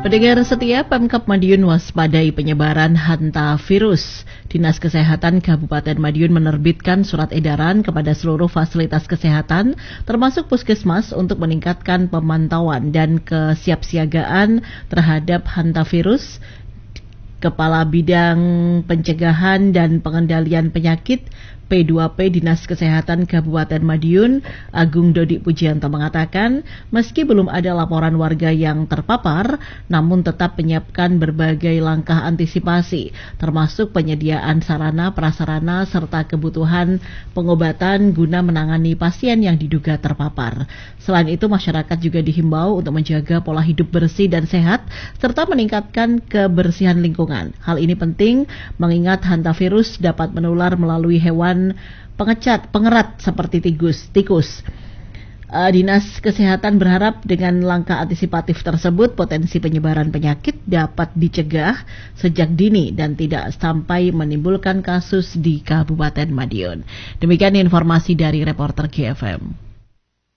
Pendengar setia, Pemkab Madiun waspadai penyebaran hantavirus. Dinas Kesehatan Kabupaten Madiun menerbitkan surat edaran kepada seluruh fasilitas kesehatan, termasuk puskesmas, untuk meningkatkan pemantauan dan kesiapsiagaan terhadap hantavirus. Kepala Bidang Pencegahan dan Pengendalian Penyakit P2P Dinas Kesehatan Kabupaten Madiun, Agung Dodi Pujianto mengatakan, meski belum ada laporan warga yang terpapar, namun tetap menyiapkan berbagai langkah antisipasi, termasuk penyediaan sarana prasarana serta kebutuhan pengobatan guna menangani pasien yang diduga terpapar. Selain itu, masyarakat juga dihimbau untuk menjaga pola hidup bersih dan sehat, serta meningkatkan kebersihan lingkungan. Hal ini penting mengingat hantavirus dapat menular melalui hewan pengerat seperti tikus. Dinas Kesehatan berharap dengan langkah antisipatif tersebut, potensi penyebaran penyakit dapat dicegah sejak dini dan tidak sampai menimbulkan kasus di Kabupaten Madiun. Demikian informasi dari reporter GFM.